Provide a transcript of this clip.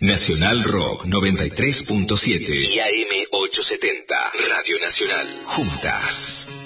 Nacional Rock 93.7 y AM 870. Radio Nacional. Juntas.